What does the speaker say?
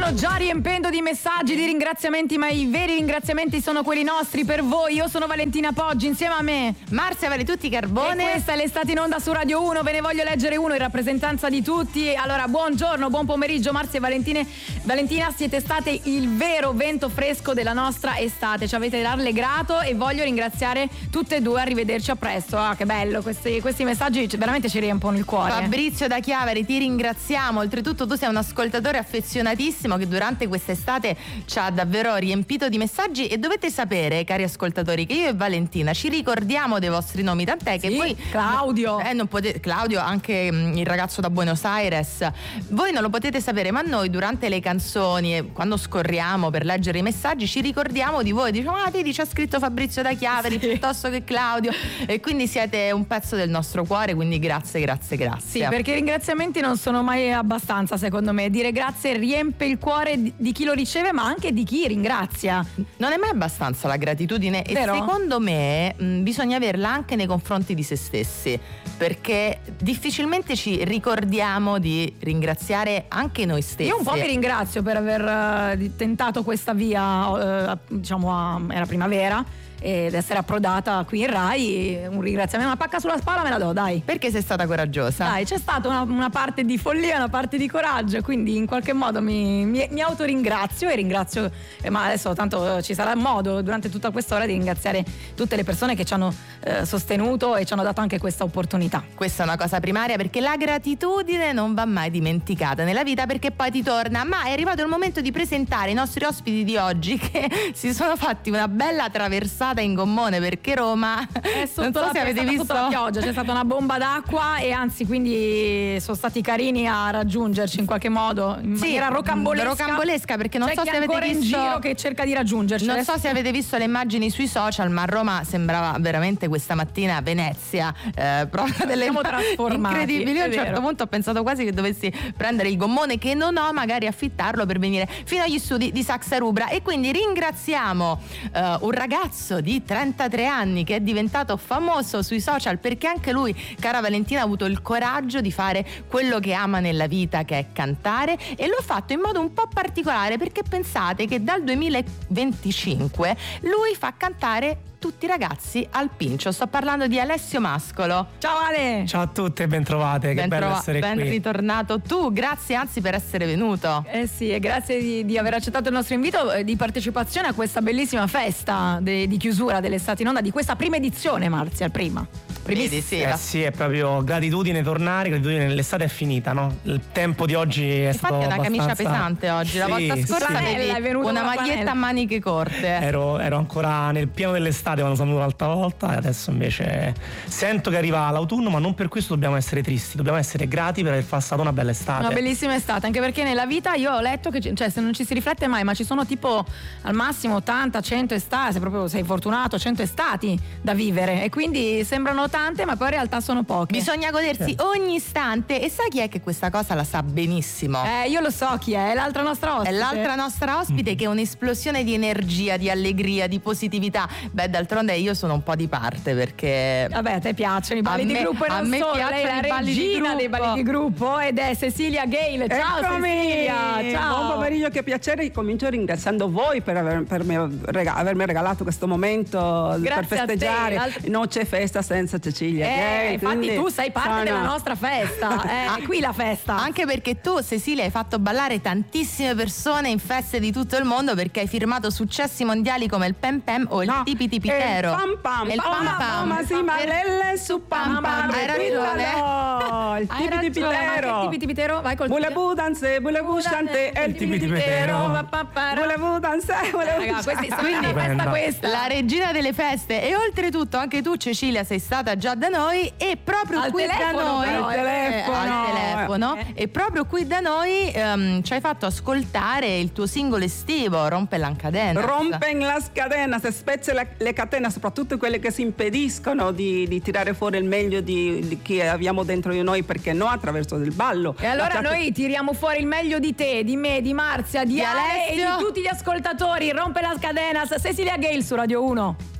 stanno già riempendo di messaggi, di ringraziamenti, ma i veri ringraziamenti sono quelli nostri per voi. Io sono Valentina Poggi, insieme a me Marzia Valetutti Carbone. E questa è l'estate in onda su Radio 1. Ve ne voglio leggere uno in rappresentanza di tutti. Allora, buongiorno, buon pomeriggio Marzia e Valentina, siete state il vero vento fresco della nostra estate, ci avete rallegrato e voglio ringraziare tutte e due. Arrivederci, a presto. Ah, che bello, questi messaggi veramente ci riempono il cuore. Fabrizio da Chiavari, ti ringraziamo. Oltretutto tu sei un ascoltatore affezionatissimo che durante quest'estate ci ha davvero riempito di messaggi, e dovete sapere, cari ascoltatori, che io e Valentina ci ricordiamo dei vostri nomi, tant'è che voi Claudio non potete, Claudio, anche il ragazzo da Buenos Aires, voi non lo potete sapere, ma noi durante le canzoni e quando scorriamo per leggere i messaggi ci ricordiamo di voi, diciamo vedi c'è scritto Fabrizio da Chiavari piuttosto che Claudio, e quindi siete un pezzo del nostro cuore, quindi grazie. Sì, perché i ringraziamenti non sono mai abbastanza, secondo me. Dire grazie riempie il cuore di chi lo riceve, ma anche di chi ringrazia. Non è mai abbastanza la gratitudine, vero? E secondo me bisogna averla anche nei confronti di se stessi, perché difficilmente ci ricordiamo di ringraziare anche noi stessi. Io un po' vi ringrazio per aver tentato questa via, era primavera, ed essere approdata qui in Rai. Un ringraziamento, una pacca sulla spalla me la do, dai. Perché sei stata coraggiosa? Dai, c'è stata una parte di follia, una parte di coraggio, quindi in qualche modo mi autoringrazio e ringrazio, ma adesso tanto ci sarà modo durante tutta quest'ora di ringraziare tutte le persone che ci hanno sostenuto e ci hanno dato anche questa opportunità. Questa è una cosa primaria, perché la gratitudine non va mai dimenticata nella vita, perché poi ti torna. Ma è arrivato il momento di presentare i nostri ospiti di oggi, che si sono fatti una bella traversata in gommone, perché Roma non so se avete visto la pioggia, c'è stata una bomba d'acqua, e anzi quindi sono stati carini a raggiungerci in qualche modo in maniera rocambolesca, perché non so se avete visto, in giro che cerca di raggiungerci. Non so se avete visto le immagini sui social, ma Roma sembrava veramente questa mattina Venezia, proprio delle incredibili. Io a un certo punto ho pensato quasi che dovessi prendere il gommone, che non ho, magari affittarlo per venire fino agli studi di Saxa Rubra. E quindi ringraziamo un ragazzo di 33 anni che è diventato famoso sui social, perché anche lui, cara Valentina, ha avuto il coraggio di fare quello che ama nella vita, che è cantare, e lo ha fatto in modo un po' particolare, perché pensate che dal 2025 lui fa cantare tutti i ragazzi al Pincio. Sto parlando di Alessio Mascolo. Ciao Ale! Ciao a tutte e ben trovate, che bello essere qui. Ben ritornato tu, grazie anzi per essere venuto. Sì, e grazie di aver accettato il nostro invito di partecipazione a questa bellissima festa di chiusura dell'estate in onda, di questa prima edizione, Marzia, prima. Sì, è proprio gratitudine tornare, gratitudine, l'estate è finita, no? Il tempo di oggi è stato abbastanza... Infatti è una camicia pesante oggi, la volta scorsa avevi una maglietta a maniche corte. Ero ancora nel pieno dell'estate quando sono venuto l'altra volta, e adesso invece sento che arriva l'autunno, ma non per questo dobbiamo essere tristi, dobbiamo essere grati per aver passato una bella estate. Una bellissima estate, anche perché nella vita io ho letto che, cioè, se non ci si riflette mai, ma ci sono tipo al massimo 80, 100 estati, se proprio sei fortunato, 100 estati da vivere, e quindi sembrano tante, ma poi in realtà sono poche. Bisogna godersi ogni istante, e sai chi è che questa cosa la sa benissimo? Io lo so chi è l'altra nostra ospite. È l'altra nostra ospite, che è un'esplosione di energia, di allegria, di positività. Beh, d'altronde io sono un po' di parte, perché vabbè, a te piacciono i balli di gruppo, e non solo, lei è la regina dei balli di gruppo, ed è Cecilia Gale. Ciao Cecilia, ciao. Buon pomeriggio, che piacere. Comincio ringraziando voi per avermi regalato questo momento. Grazie per festeggiare. a te. Non c'è festa senza Cecilia. Infatti tu sei parte della nostra festa, qui la festa. Anche perché tu, Cecilia, hai fatto ballare tantissime persone in feste di tutto il mondo, perché hai firmato successi mondiali come il Pem Pem o il Tipi Tipitero. Il Pam Pam. Ma sì, ma lelle su Pam Pam. Hai ragione. Il Tipi Tipitero. Il Tipi Tipitero, vai col Volevo danze, volevo chante, e il Tipi Tipitero. Volevo danze, quindi questa. La regina delle feste. E oltretutto anche tu, Cecilia, sei stata già da noi, e proprio al qui telefono, da noi al telefono. E proprio qui da noi ci hai fatto ascoltare il tuo singolo estivo, Rompe la cadena. Rompen las cadenas, spezza le catene, soprattutto quelle che si impediscono di tirare fuori il meglio di chi abbiamo dentro di noi, perché no, attraverso del ballo. E allora noi tiriamo fuori il meglio di te, di me, di Marzia, di Ale e di tutti gli ascoltatori. Rompe las cadenas, Cecilia Gale su Radio 1.